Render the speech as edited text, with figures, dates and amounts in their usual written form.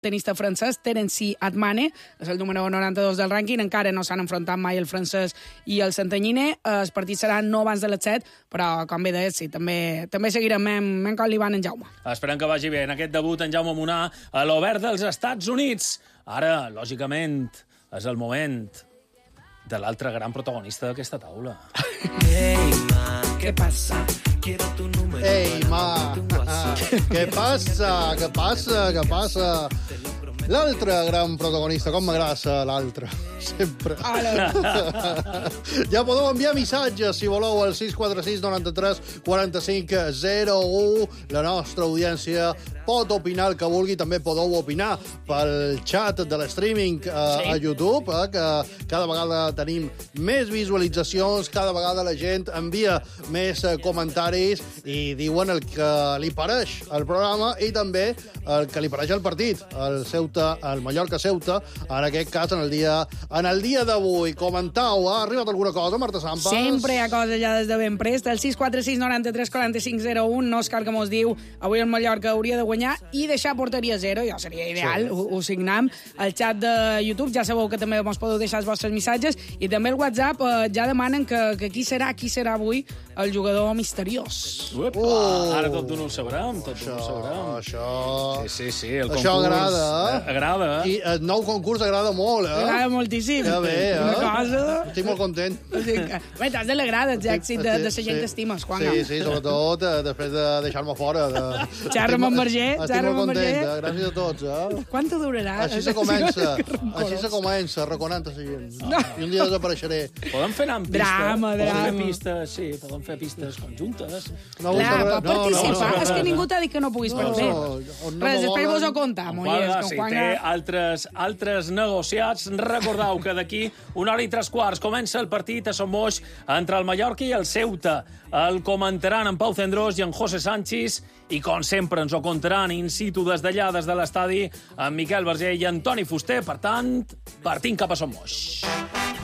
tenista francès, Terence Atmane, és el número 92 del rànquing, encara no s'han enfrontat mai el francès i el santanyiner. El partit serà no abans de les 7, però, com bé deies, sí, també seguirem com li van en Jaume. Esperem que vagi bé en aquest debut en Jaume Munà a l'Obert dels Estats Units. Ara, lògicament, és el moment de l'altre gran protagonista d'aquesta taula. Hey, ma, ¿qué pasa? Quiero tu número. Ei, ma, què passa? Què passa? Què passa? L'altre gran protagonista, com m'agrada l'altre, sempre. Ja podeu enviar missatges, si voleu, al 646 93 45 01. La nostra audiència pot opinar el que vulgui. També podeu opinar pel xat de l'streaming a YouTube, que cada vegada tenim més visualitzacions, cada vegada la gent envia més comentaris i diuen el que li pareix al programa i també el que li pareix al partit, el Mallorca-Ceuta, en aquest cas en el dia d'avui. Comentau, ha arribat alguna cosa, Marta Sampas? Sempre hi ha coses ja des de ben prest. El 646 93 45 01, no és car que mos diu avui el Mallorca hauria de guanyar i deixar porteria zero, ja seria ideal, sí. Ho signam. El xat de YouTube, ja sabeu que també mos podeu deixar els vostres missatges, i també el WhatsApp ja demanen que qui serà avui el jugador misteriós. Ara tot d'una ho sabrem, Això... Sí, el concurs... Això agrada, Agrada. I el nou concurs agrada molt, Agrada moltíssim. Ja bé, Una cosa... Estic molt content. Bé, t'has d'alegrar dels èxits de la gent que estimes, Juan. Sí, sobretot després de deixar-me fora. Xerra'm amb Verger. Estic molt content, gràcies a tots. Quant te durarà? Així se comença, reconant a la gent. I un dia desapareixeré. Podem fer anar amb pistes. Drama. Podem fer pistes conjuntes. Clar, per participar. És que ningú t'ha dit que no puguis participar. Res, després vos ho contam. Si té altres negociats, recordeu que d'aquí 1h03 comença el partit a Sommoix entre el Mallorca i el Ceuta. El comentaran en Pau Cendrós i en José Sánchez i, com sempre, ens ho contaran in situ des d'allà, des de l'estadi, en Miquel Verger i Antoni Fuster. Per tant, partint cap a Sommoix.